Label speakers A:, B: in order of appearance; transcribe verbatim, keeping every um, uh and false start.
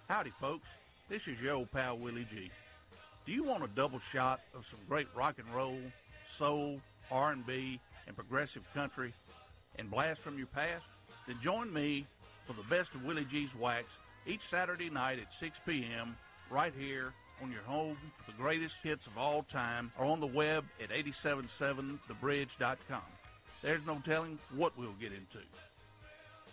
A: Howdy, folks. This is your old pal Willie G. Do you want a double shot of some great rock and roll, soul, R and B, and progressive country, and blast from your past? Then join me for the best of Willie G's Wax each Saturday night at six p.m. right here on your home for the greatest hits of all time, or on the web at eight seven seven the bridge dot com. There's no telling what we'll get into.